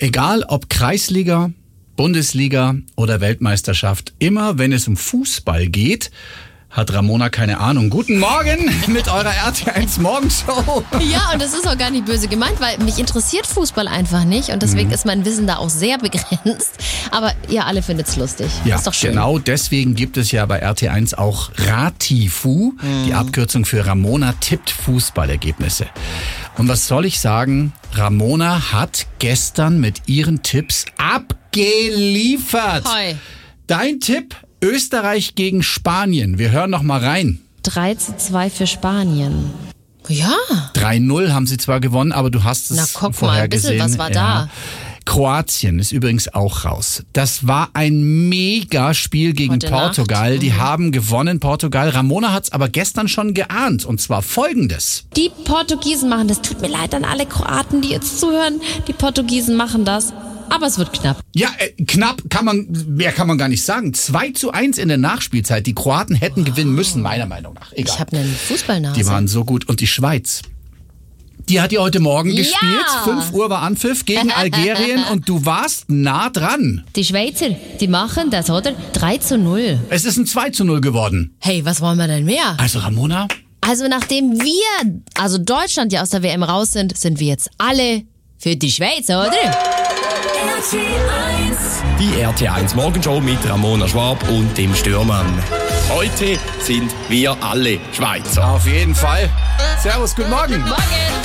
Egal ob Kreisliga, Bundesliga oder Weltmeisterschaft, immer wenn es um Fußball geht, hat Ramona keine Ahnung. Guten Morgen mit eurer RT1 Morgenshow. Ja, und das ist auch gar nicht böse gemeint, weil mich interessiert Fußball einfach nicht und deswegen ist mein Wissen da auch sehr begrenzt. Aber ihr alle findet's lustig. Ja, ist doch schön. Genau deswegen gibt es ja bei RT1 auch Ratifu, die Abkürzung für Ramona tippt Fußballergebnisse. Und was soll ich sagen? Ramona hat gestern mit ihren Tipps abgeliefert. Hoi. Dein Tipp? Österreich gegen Spanien. Wir hören noch mal rein. 3:2 für Spanien. Ja. 3:0 haben sie zwar gewonnen, aber du hast es Na, guck vorher mal, ein bisschen gesehen. was war da. Kroatien ist übrigens auch raus. Das war ein Mega-Spiel gegen Heute Portugal. Nacht. Die haben gewonnen, Portugal. Ramona hat es aber gestern schon geahnt. Und zwar Folgendes. Die Portugiesen machen das. Tut mir leid an alle Kroaten, die jetzt zuhören. Die Portugiesen machen das. Aber es wird knapp. Ja, knapp mehr kann man gar nicht sagen. 2:1 in der Nachspielzeit. Die Kroaten hätten gewinnen müssen, meiner Meinung nach. Egal. Ich habe eine Fußballnase. Die waren so gut. Und die Schweiz, die hat ja heute Morgen gespielt. 5 Uhr war Anpfiff gegen Algerien und du warst nah dran. Die Schweizer, die machen das, oder? 3:0. Es ist ein 2:0 geworden. Hey, was wollen wir denn mehr? Also Ramona? Also nachdem also Deutschland ja aus der WM raus sind wir jetzt alle für die Schweiz, oder? Die RT1 Morgenshow mit Ramona Schwab und dem Stürmann. Heute sind wir alle Schweizer. Auf jeden Fall. Servus, guten Morgen. Morgen.